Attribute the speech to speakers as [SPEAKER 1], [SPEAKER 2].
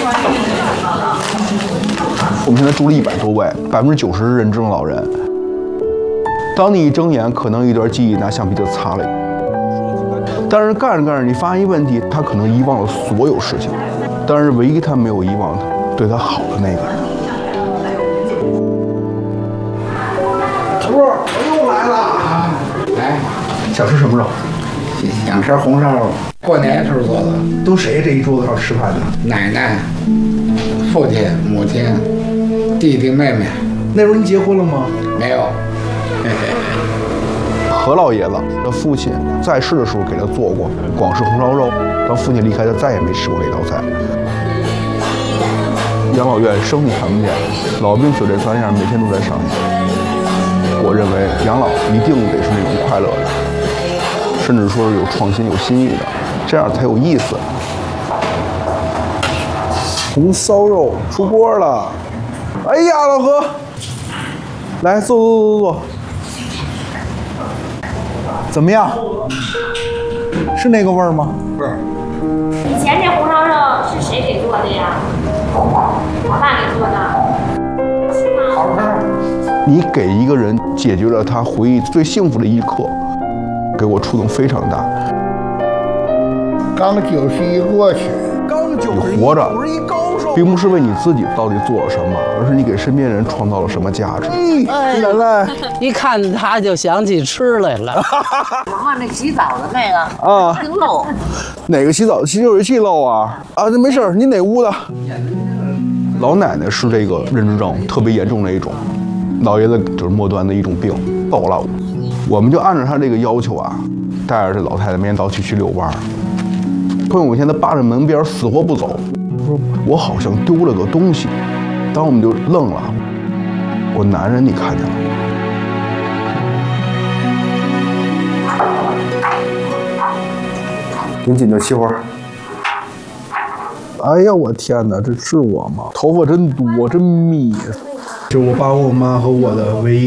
[SPEAKER 1] 我们现在住了100多位，90%是认证老人。当你一睁眼，可能一段记忆拿橡皮就擦了。但是干着干着，你发现一问题，他可能遗忘了所有事情，但是唯一他没有遗忘对他好的那个人。头儿，我又来了。
[SPEAKER 2] 来，
[SPEAKER 1] 想吃什么肉？
[SPEAKER 2] 想吃红烧肉。过年时候做的。
[SPEAKER 1] 都谁这一桌子上吃饭的？
[SPEAKER 2] 奶奶、父亲、母亲、弟弟、妹妹。
[SPEAKER 1] 那时候你结婚了吗？
[SPEAKER 2] 没有。
[SPEAKER 1] 何老爷子的父亲在世的时候给他做过广式红烧肉，当父亲离开，他再也没吃过这道菜。养老院生意看不见，老病死这3样每天都在上演。我认为养老一定得是那种快乐的，甚至说是有创新、有新意的，这样才有意思。红烧肉出锅了！哎呀，老何，来坐。怎么样？是那个味儿吗？
[SPEAKER 2] 不是。
[SPEAKER 3] 以前这红烧肉是谁给做的呀？我爸给做的。是吗？
[SPEAKER 2] 好吃。
[SPEAKER 1] 你给一个人解决了他回忆最幸福的一刻，给我触动非常大。
[SPEAKER 2] 刚91过去，
[SPEAKER 1] 你活着，并不是为你自己到底做了什么，而是你给身边人创造了什么价值。
[SPEAKER 4] 哎，
[SPEAKER 1] 奶奶，
[SPEAKER 4] 一看他就想起吃来了。
[SPEAKER 5] 我看那洗澡的那个
[SPEAKER 1] 啊，
[SPEAKER 5] 挺漏。
[SPEAKER 1] 哪个洗澡洗手器漏啊？啊，那没事儿，你哪屋的？老奶奶是这个认知症特别严重的一种，老爷子就是末端的一种病，走了。我们就按照他这个要求啊，带着这老太太每天早起去遛弯儿。朋友有一天他扒着门边死活不走，说我好像丢了个东西。当我们就愣了，我男人你看见了？您紧就熄火。哎呀，我天哪，这是我吗？头发真多，真密。就我爸、我妈和我的唯一。